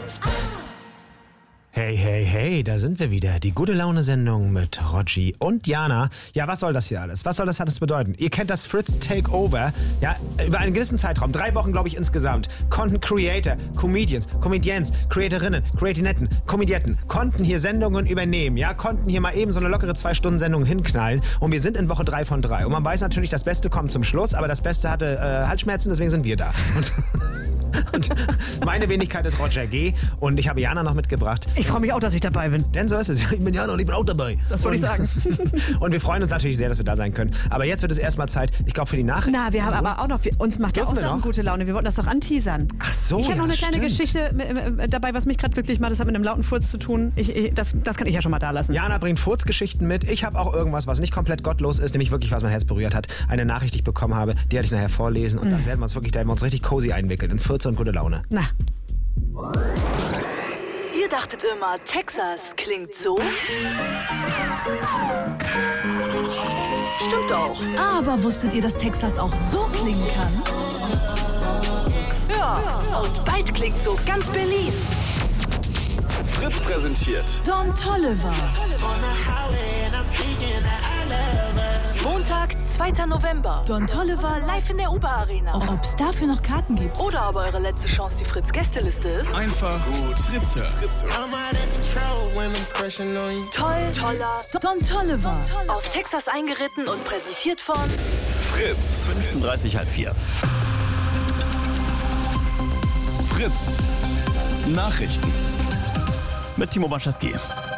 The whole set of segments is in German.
Hey, hey, hey, da sind wir wieder. Die Gute-Laune-Sendung mit Rogi und Jana. Ja, was soll das hier alles? Was soll das alles bedeuten? Ihr kennt das Fritz Takeover. Ja, über einen gewissen Zeitraum, 3 Wochen, glaube ich, insgesamt, konnten Creator, Comedians, Comedians, Creatorinnen, Creatinetten, Comediaten, konnten hier Sendungen übernehmen, ja, konnten hier mal eben so eine lockere 2-Stunden-Sendung hinknallen. Und wir sind in Woche 3 von 3. Und man weiß natürlich, das Beste kommt zum Schluss, aber das Beste hatte Halsschmerzen, deswegen sind wir da. Und meine Wenigkeit ist Roger G. Und ich habe Jana noch mitgebracht. Ich freue mich auch, dass ich dabei bin. Denn so ist es. Ich bin Jana und ich bin auch dabei. Das wollte ich sagen. Und wir freuen uns natürlich sehr, dass wir da sein können. Aber jetzt wird es erstmal Zeit, ich glaube, für die Nachrichten. Na, wir haben aber auch noch, uns macht ja auch Sachen gute Laune. Wir wollten das doch anteasern. Ach so, ich habe noch eine kleine Geschichte dabei, was mich gerade glücklich macht. Das hat mit einem lauten Furz zu tun. Das kann ich ja schon mal da lassen. Jana bringt Furzgeschichten mit. Ich habe auch irgendwas, was nicht komplett gottlos ist, nämlich wirklich, was mein Herz berührt hat. Eine Nachricht, die ich bekommen habe, die werde ich nachher vorlesen. Und dann werden wir uns richtig cozy einwickeln in Fürze und gute Laune. Na. Ihr dachtet immer, Texas klingt so? Stimmt auch. Aber wusstet ihr, dass Texas auch so klingen kann? Ja, und bald klingt so ganz Berlin. Fritz präsentiert Don Toliver. Montag, 2. November. Don Toliver live in der UBA-Arena. Ob es dafür noch Karten gibt oder aber eure letzte Chance die Fritz-Gästeliste ist. einfach gut Fritze. Toller Don Toliver. Aus Texas eingeritten und präsentiert von Fritz. 15:30, halb 4. Fritz. Nachrichten. Mit Timo Baschaski.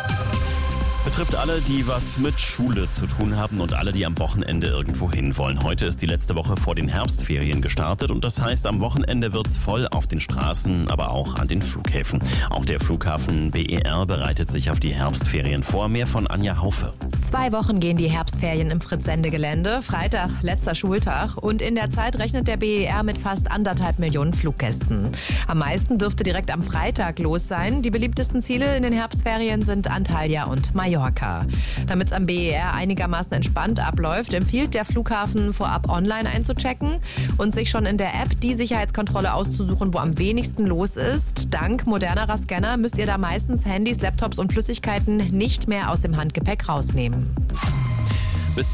Betrifft alle, die was mit Schule zu tun haben und alle, die am Wochenende irgendwo hin wollen. Heute ist die letzte Woche vor den Herbstferien gestartet und das heißt, am Wochenende wird's voll auf den Straßen, aber auch an den Flughäfen. Auch der Flughafen BER bereitet sich auf die Herbstferien vor. Mehr von Anja Haufe. 2 Wochen gehen die Herbstferien im Fritz-Sendegelände. Freitag, letzter Schultag. Und in der Zeit rechnet der BER mit fast 1,5 Millionen Fluggästen. Am meisten dürfte direkt am Freitag los sein. Die beliebtesten Ziele in den Herbstferien sind Antalya und Mallorca. Damit es am BER einigermaßen entspannt abläuft, empfiehlt der Flughafen vorab online einzuchecken und sich schon in der App die Sicherheitskontrolle auszusuchen, wo am wenigsten los ist. Dank modernerer Scanner müsst ihr da meistens Handys, Laptops und Flüssigkeiten nicht mehr aus dem Handgepäck rausnehmen. Bis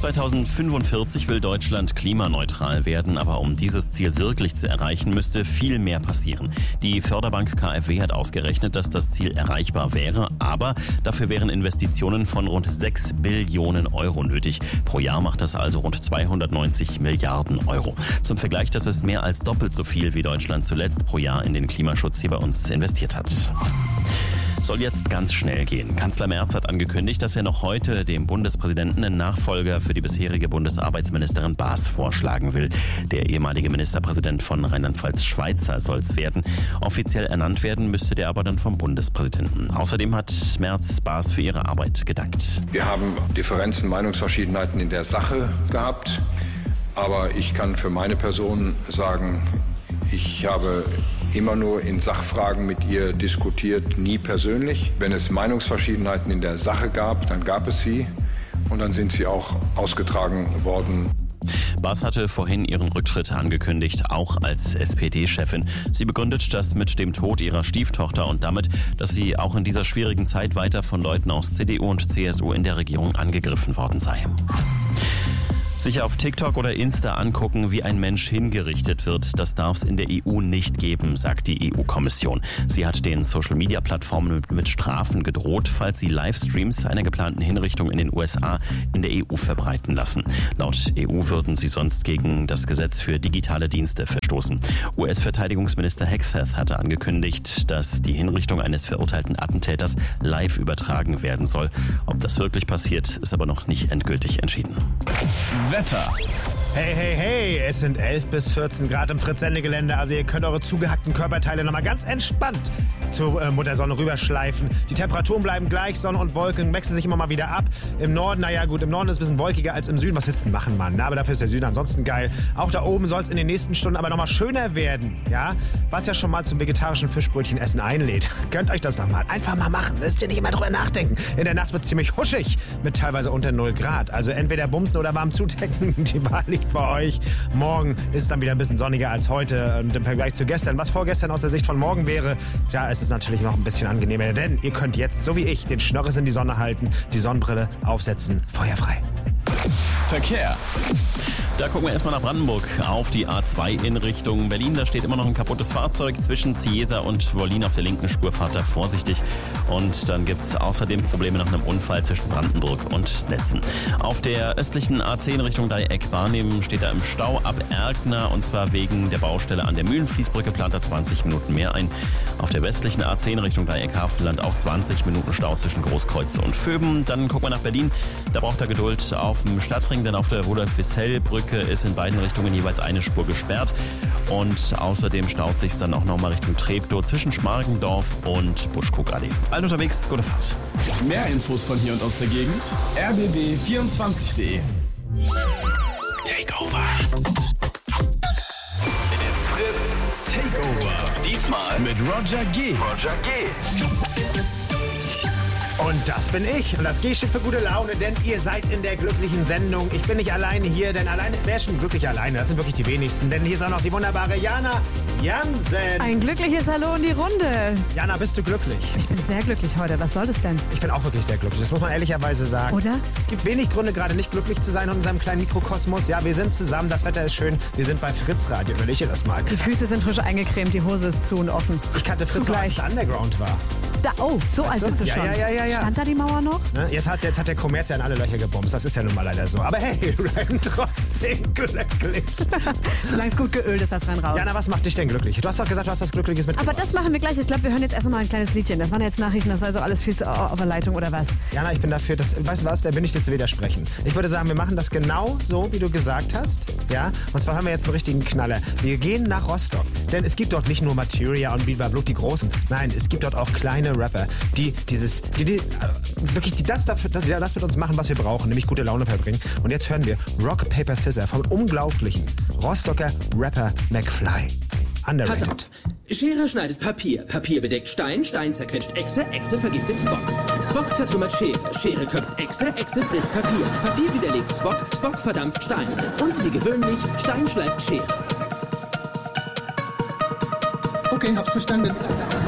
2045 will Deutschland klimaneutral werden, aber um dieses Ziel wirklich zu erreichen, müsste viel mehr passieren. Die Förderbank KfW hat ausgerechnet, dass das Ziel erreichbar wäre, aber dafür wären Investitionen von rund 6 Billionen Euro nötig. Pro Jahr macht das also rund 290 Milliarden Euro. Zum Vergleich, das ist mehr als doppelt so viel, wie Deutschland zuletzt pro Jahr in den Klimaschutz hier bei uns investiert hat. Soll jetzt ganz schnell gehen. Kanzler Merz hat angekündigt, dass er noch heute dem Bundespräsidenten einen Nachfolger für die bisherige Bundesarbeitsministerin Baas vorschlagen will. Der ehemalige Ministerpräsident von Rheinland-Pfalz, Schweizer, soll es werden. Offiziell ernannt werden müsste der aber dann vom Bundespräsidenten. Außerdem hat Merz Baas für ihre Arbeit gedankt. Wir haben Differenzen, Meinungsverschiedenheiten in der Sache gehabt. Aber ich kann für meine Person sagen, ich habe immer nur in Sachfragen mit ihr diskutiert, nie persönlich. Wenn es Meinungsverschiedenheiten in der Sache gab, dann gab es sie und dann sind sie auch ausgetragen worden. Baas hatte vorhin ihren Rücktritt angekündigt, auch als SPD-Chefin. Sie begründet das mit dem Tod ihrer Stieftochter und damit, dass sie auch in dieser schwierigen Zeit weiter von Leuten aus CDU und CSU in der Regierung angegriffen worden sei. Sich auf TikTok oder Insta angucken, wie ein Mensch hingerichtet wird, das darf es in der EU nicht geben, sagt die EU-Kommission. Sie hat den Social-Media-Plattformen mit Strafen gedroht, falls sie Livestreams einer geplanten Hinrichtung in den USA in der EU verbreiten lassen. Laut EU würden sie sonst gegen das Gesetz für digitale Dienste verstoßen. US-Verteidigungsminister Hegseth hatte angekündigt, dass die Hinrichtung eines verurteilten Attentäters live übertragen werden soll. Ob das wirklich passiert, ist aber noch nicht endgültig entschieden. Wetter. Hey, hey, hey, es sind 11 bis 14 Grad im Fritz-Sendegelände, also ihr könnt eure zugehackten Körperteile nochmal ganz entspannt zur Mutter Sonne rüberschleifen. Die Temperaturen bleiben gleich, Sonne und Wolken wechseln sich immer mal wieder ab. Im Norden, naja gut, im Norden ist es ein bisschen wolkiger als im Süden. Was willst du denn machen, Mann? Na, aber dafür ist der Süden ansonsten geil. Auch da oben soll es in den nächsten Stunden aber nochmal schöner werden, ja? Was ja schon mal zum vegetarischen Fischbrötchenessen einlädt. Gönnt euch das doch mal. Einfach mal machen, müsst ihr nicht immer drüber nachdenken. In der Nacht wird es ziemlich huschig mit teilweise unter 0 Grad. Also entweder bumsen oder warm zudecken, die Wahl liegt für euch. Morgen ist es dann wieder ein bisschen sonniger als heute und im Vergleich zu gestern. Was vorgestern aus der Sicht von morgen wäre, ja, es ist natürlich noch ein bisschen angenehmer, denn ihr könnt jetzt, so wie ich, den Schnorres in die Sonne halten, die Sonnenbrille aufsetzen, feuerfrei. Verkehr. Da gucken wir erstmal nach Brandenburg auf die A2 in Richtung Berlin. Da steht immer noch ein kaputtes Fahrzeug zwischen Ciesa und Wollin auf der linken Spur. Fahrt da vorsichtig. Und dann gibt es außerdem Probleme nach einem Unfall zwischen Brandenburg und Netzen. Auf der östlichen A10 in Richtung Dreieck-Barnim steht da im Stau ab Erkner. Und zwar wegen der Baustelle an der Mühlenfließbrücke plant er 20 Minuten mehr ein. Auf der westlichen A10 in Richtung Dreieck-Hafenland auch 20 Minuten Stau zwischen Großkreuz und Vöben. Dann gucken wir nach Berlin. Da braucht er Geduld auf dem Stadtring, denn auf der Rudolf-Wissell-Brücke ist in beiden Richtungen jeweils eine Spur gesperrt. Und außerdem staut sich dann auch nochmal Richtung Treptow zwischen Schmargendorf und Buschkuckallee. All unterwegs, gute Fahrt. Mehr Infos von hier und aus der Gegend. rbb24.de. Takeover. It's Fritz Takeover. Diesmal mit Roger G. Und das bin ich. Und das G steht für gute Laune, denn ihr seid in der glücklichen Sendung. Ich bin nicht alleine hier, denn wer ist schon wirklich alleine? Das sind wirklich die wenigsten, denn hier ist auch noch die wunderbare Jana Jansen. Ein glückliches Hallo in die Runde. Jana, bist du glücklich? Ich bin sehr glücklich heute. Was soll das denn? Ich bin auch wirklich sehr glücklich, das muss man ehrlicherweise sagen. Oder? Es gibt wenig Gründe, gerade nicht glücklich zu sein in unserem kleinen Mikrokosmos. Ja, wir sind zusammen, das Wetter ist schön. Wir sind bei Fritz Radio. Überleg dir das mal. Die Füße sind frisch eingecremt, die Hose ist zu und offen. Ich kannte Fritz, als es Underground war. So alt bist du schon. Ja. Stand da die Mauer noch? Ne? Jetzt hat der Kommerz ja in alle Löcher gebumst. Das ist ja nun mal leider so. Aber hey, Ren trotzdem glücklich. Solange es gut geölt ist, das Rennen raus. Jana, was macht dich denn glücklich? Du hast doch gesagt, du hast was Glückliches mitgebracht. Aber das machen wir gleich. Ich glaube, wir hören jetzt erst mal ein kleines Liedchen. Das waren jetzt Nachrichten, das war so alles viel zu auf der Leitung oder was? Jana, ich bin dafür, weißt du was, wer bin ich dir zu widersprechen? Ich würde sagen, wir machen das genau so, wie du gesagt hast. Ja? Und zwar haben wir jetzt einen richtigen Knaller. Wir gehen nach Rostock. Denn es gibt dort nicht nur Materia und Biber Blut, die Großen. Nein, es gibt dort auch kleine Rapper, die das mit uns machen, was wir brauchen, nämlich gute Laune verbringen. Und jetzt hören wir Rock, Paper, Scissor vom unglaublichen Rostocker Rapper McFly. Underrated. Pass auf. Schere schneidet Papier, Papier bedeckt Stein, Stein zerquetscht Echse, Echse vergiftet Spock. Spock zertrümmert Schere, Schere köpft Echse, Echse frisst Papier, Papier widerlegt Spock, Spock verdampft Stein. Und wie gewöhnlich, Stein schleift Schere. Okay, hab's verstanden.